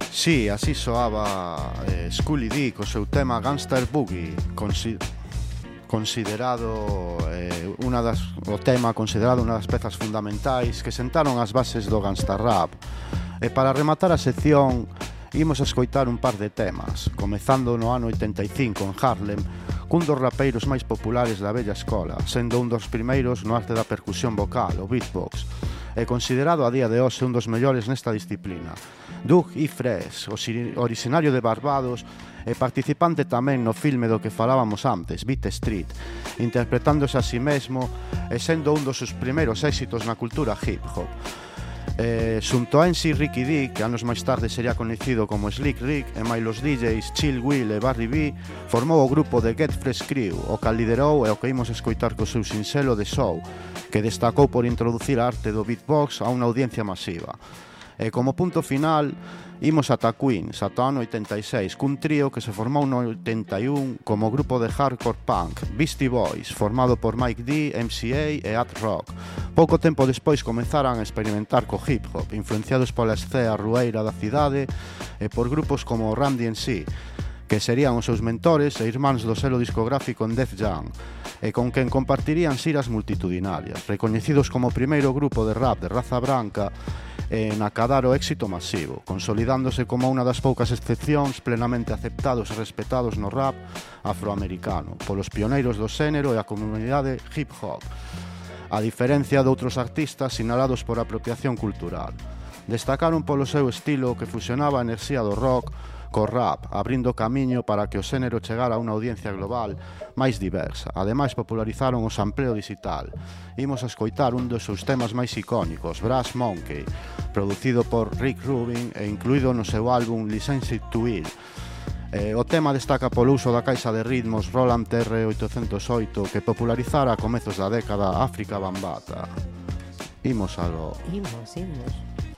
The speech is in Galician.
Sí, así soaba Scully D co seu tema Gangster Boogie, considerado o tema considerado unha das pezas fundamentais que sentaron as bases do gangsta rap. E para rematar a sección, imos a escoitar un par de temas, comezando no ano 85 en Harlem, cun dos rapeiros máis populares da vella escola, sendo un dos primeiros no arte da percusión vocal, o beatbox, e considerado a día de hoxe un dos mellores nesta disciplina. Doug E. Fresh, originario de Barbados e participante tamén no filme do que falábamos antes, Beat Street, interpretándose a si mesmo e sendo un dos seus primeiros éxitos na cultura hip-hop. Xunto a MC Ricky D, que anos máis tarde sería coñecido como Slick Rick, e máis os DJs Chill Will e Barry B, formou o grupo de Get Fresh Crew, o que liderou e o que imos escoitar co seu sinxelo The Show, que destacou por introducir a arte do beatbox a unha audiencia masiva. E como punto final, imos ata Queens, ata o ano 86, cun trío que se formou no 81 como grupo de hardcore punk, Beastie Boys, formado por Mike D, MCA e Ad Rock. Pouco tempo despois comenzaran a experimentar co hip-hop, influenciados pola escena rueira da cidade e por grupos como Run DMC, que serían os seus mentores e irmáns do selo discográfico en Def Jam, e con quen compartirían xiras multitudinarias, recoñecidos como o primeiro grupo de rap de raza branca en acadar o éxito masivo, consolidándose como unha das poucas excepcións plenamente aceptados e respetados no rap afroamericano, polos pioneiros do xénero e a comunidade hip-hop, a diferencia de outros artistas sinalados por apropiación cultural. Destacaron polo seu estilo que fusionaba a enerxía do rock co rap, abrindo camiño para que o xénero chegara a unha audiencia global máis diversa. Ademais, popularizaron o sampleo digital. Imos a escoitar un dos seus temas máis icónicos, Brass Monkey, producido por Rick Rubin e incluído no seu álbum Licensed to Ill. O tema destaca polo uso da caixa de ritmos Roland TR-808 que popularizara a comezos da década África Bambata. Imos algo. Imos.